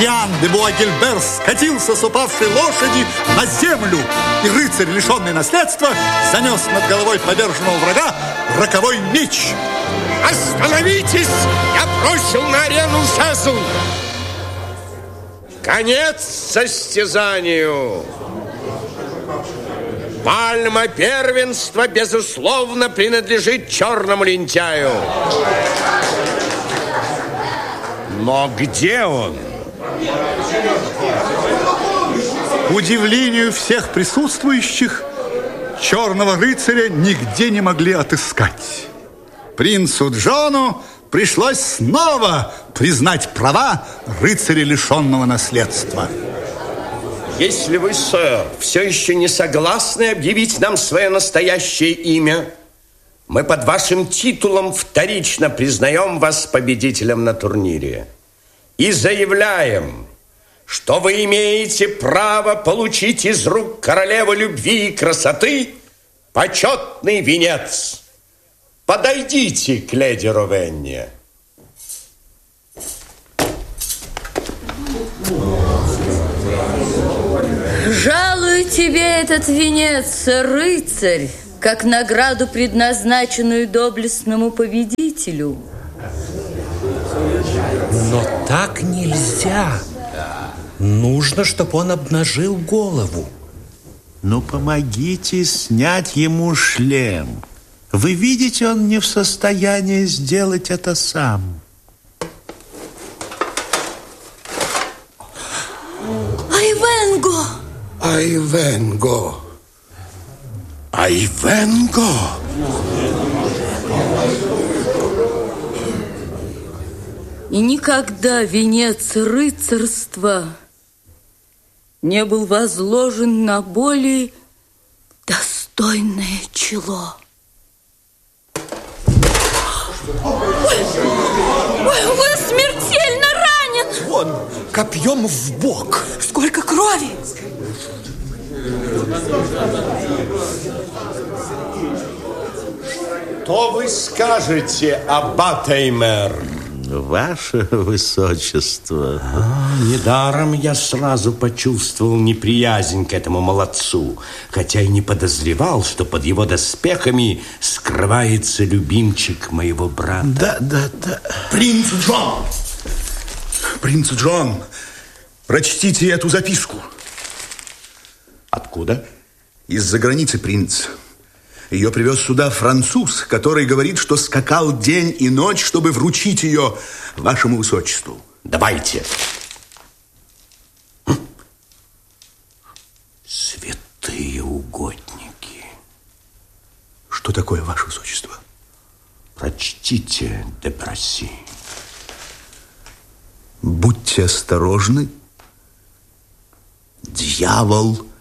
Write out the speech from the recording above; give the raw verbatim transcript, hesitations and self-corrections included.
Ян де Буагильбер скатился с упавшей лошади на землю, и рыцарь, лишенный наследства, занес над головой поверженного врага роковой меч. Остановитесь! Я бросил на арену жезл! Конец состязанию! Пальма первенства, безусловно, принадлежит черному лентяю. Но где он? К удивлению всех присутствующих, черного рыцаря нигде не могли отыскать. Принцу Джону пришлось снова признать права рыцаря, лишенного наследства. Если вы, сэр, все еще не согласны объявить нам свое настоящее имя, мы под вашим титулом вторично признаем вас победителем на турнире и заявляем, что вы имеете право получить из рук королевы любви и красоты почетный венец. Подойдите к леди Ровенне. Жалую тебе этот венец, рыцарь, как награду, предназначенную доблестному победителю. Но так нельзя. Нужно, чтобы он обнажил голову. Ну, помогите снять ему шлем. Вы видите, он не в состоянии сделать это сам. Айвенго! Айвенго! Айвенго! И никогда венец рыцарства не был возложен на более достойное чело. Ой, ой, вы смертельно ранен! Вон, копьем в бок. Сколько крови! Что вы скажете, аббат Эймер? Ваше высочество. А, недаром я сразу почувствовал неприязнь к этому молодцу, хотя и не подозревал, что под его доспехами скрывается любимчик моего брата. Да, да, да. Принц Джон! Принц Джон, прочтите эту записку. Откуда? Из-за границы, принц. Ее привез сюда француз, который говорит, что скакал день и ночь, чтобы вручить ее вашему высочеству. Давайте. Святые угодники. Что такое, ваше высочество? Прочтите, де Браси. Будьте осторожны. Дьявол